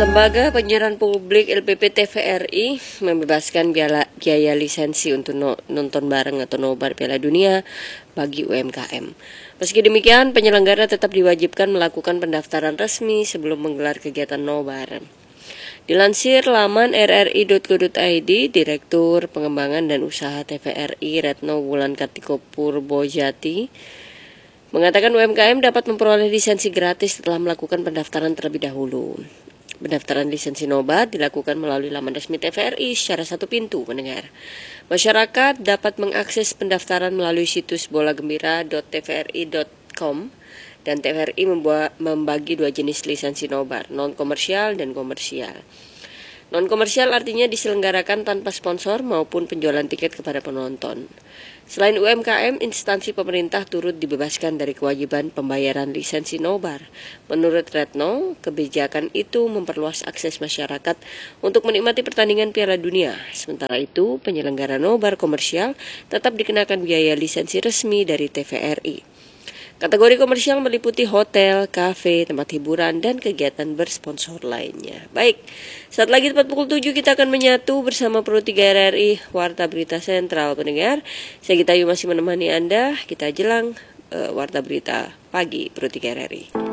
Lembaga Penyiaran Publik LPP TVRI membebaskan biaya lisensi untuk nonton bareng atau nobar Piala Dunia bagi UMKM. Meski demikian, penyelenggara tetap diwajibkan melakukan pendaftaran resmi sebelum menggelar kegiatan nobar. Dilansir laman rri.go.id, Direktur Pengembangan dan Usaha TVRI Retno Wulan Kartiko Purbojati mengatakan UMKM dapat memperoleh lisensi gratis setelah melakukan pendaftaran terlebih dahulu. Pendaftaran lisensi nobar dilakukan melalui laman resmi TVRI secara satu pintu pendengar. Masyarakat dapat mengakses pendaftaran melalui situs bolagembira.tvri.com dan TVRI membagi dua jenis lisensi nobar, non-komersial dan komersial. Non-komersial artinya diselenggarakan tanpa sponsor maupun penjualan tiket kepada penonton. Selain UMKM, instansi pemerintah turut dibebaskan dari kewajiban pembayaran lisensi nobar. Menurut Retno, kebijakan itu memperluas akses masyarakat untuk menikmati pertandingan Piala Dunia. Sementara itu, penyelenggara nobar komersial tetap dikenakan biaya lisensi resmi dari TVRI. Kategori komersial meliputi hotel, kafe, tempat hiburan, dan kegiatan bersponsor lainnya. Baik, saat lagi tepat pukul 7 kita akan menyatu bersama Pro 3 RRI, Warta Berita Sentral pendengar. Saya Gita Ayu masih menemani Anda, kita jelang Warta Berita Pagi Pro 3 RRI.